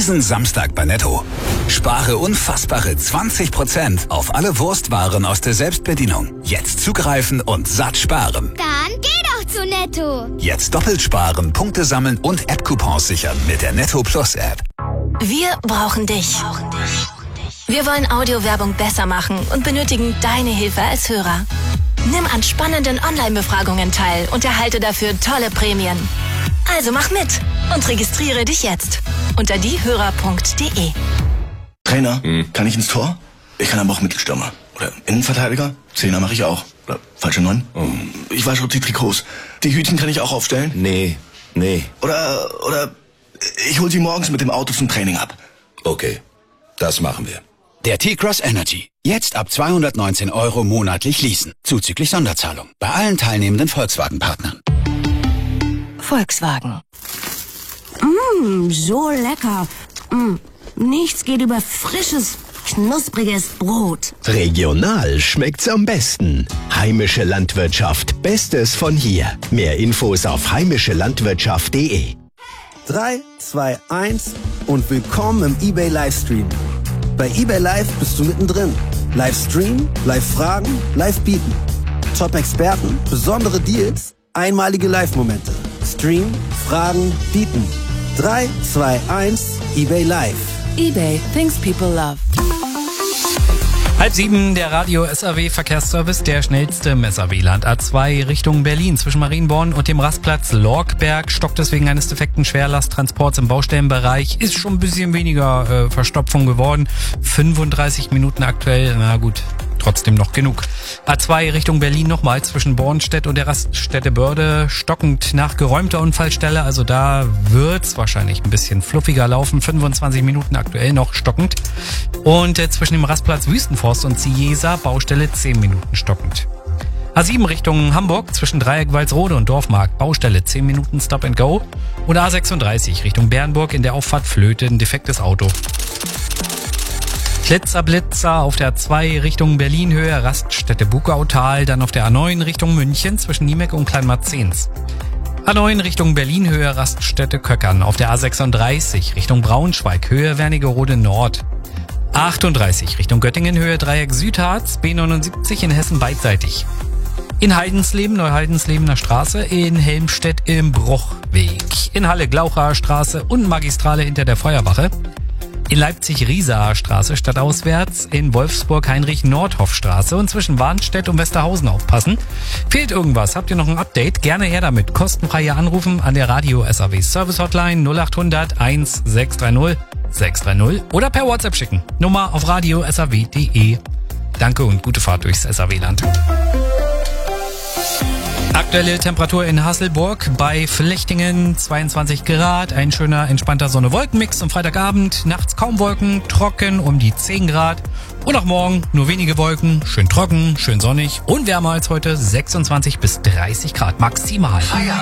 Diesen Samstag bei Netto. Spare unfassbare 20% auf alle Wurstwaren aus der Selbstbedienung. Jetzt zugreifen und satt sparen. Dann geh doch zu Netto. Jetzt doppelt sparen, Punkte sammeln und App-Coupons sichern mit der Netto Plus App. Wir brauchen dich. Wir wollen Audiowerbung besser machen und benötigen deine Hilfe als Hörer. Nimm an spannenden Online-Befragungen teil und erhalte dafür tolle Prämien. Also mach mit und registriere dich jetzt unter diehörer.de. Trainer, kann ich ins Tor? Ich kann aber auch Mittelstürmer. Oder Innenverteidiger? Zehner mache ich auch. Oder falsche 9? Ich wasche die Trikots. Die Hütchen kann ich auch aufstellen? Nee. Oder ich hol sie morgens mit dem Auto zum Training ab. Okay, das machen wir. Der T-Cross Energy. Jetzt ab 219 € monatlich leasen. Zuzüglich Sonderzahlung. Bei allen teilnehmenden Volkswagen-Partnern. Volkswagen. So lecker. Nichts geht über frisches, knuspriges Brot. Regional schmeckt's am besten. Heimische Landwirtschaft, Bestes von hier. Mehr Infos auf heimischelandwirtschaft.de. 3, 2, 1 und willkommen im eBay Livestream. Bei eBay Live bist du mittendrin. Livestream, Live-Fragen, Live-Bieten. Top-Experten, besondere Deals, einmalige Live-Momente. Stream, Fragen, Bieten. 3, 2, 1, eBay Live. eBay, things people love. 6:30, der Radio SAW Verkehrsservice, der schnellste im SAW-Land. A2 Richtung Berlin zwischen Marienborn und dem Rastplatz Lorkberg stockt es wegen eines defekten Schwerlasttransports im Baustellenbereich. Ist schon ein bisschen weniger Verstopfung geworden. 35 Minuten aktuell, na gut, trotzdem noch genug. A2 Richtung Berlin nochmal zwischen Bornstedt und der Raststätte Börde stockend nach geräumter Unfallstelle. Also da wird's wahrscheinlich ein bisschen fluffiger laufen. 25 Minuten aktuell noch stockend. Und zwischen dem Rastplatz Wüstenforst und Ciesa Baustelle 10 Minuten stockend. A7 Richtung Hamburg zwischen Dreieck Walsrode und Dorfmarkt Baustelle 10 Minuten Stop and Go. Und A36 Richtung Bernburg in der Auffahrt Flöte ein defektes Auto. Blitzer auf der A2 Richtung Berlin-Höhe, Raststätte Bukautal, dann auf der A9 Richtung München zwischen Niemek und Kleinmarzens. A9 Richtung Berlin-Höhe, Raststätte Köckern, auf der A36 Richtung Braunschweig, Höhe Wernigerode Nord. A38 Richtung Göttingen, Höhe Dreieck Südharz, B79 in Hessen beidseitig. In Heidensleben, Neuheidenslebener Straße, in Helmstedt im Bruchweg. In Halle Glaucher Straße und Magistrale hinter der Feuerwache. In Leipzig Riesaer Straße stadtauswärts, in Wolfsburg Heinrich-Nordhoff-Straße und zwischen Warnstedt und Westerhausen aufpassen. Fehlt irgendwas? Habt ihr noch ein Update? Gerne her damit. Kostenfrei anrufen an der Radio SAW Service Hotline 0800 1630 630 oder per WhatsApp schicken. Nummer auf radiosaw.de. Danke und gute Fahrt durchs SAW-Land. Aktuelle Temperatur in Hasselburg bei Flechtingen 22 Grad, ein schöner, entspannter Sonne-Wolken-Mix am Freitagabend, nachts kaum Wolken, trocken um die 10 Grad und auch morgen nur wenige Wolken, schön trocken, schön sonnig und wärmer als heute 26 bis 30 Grad maximal.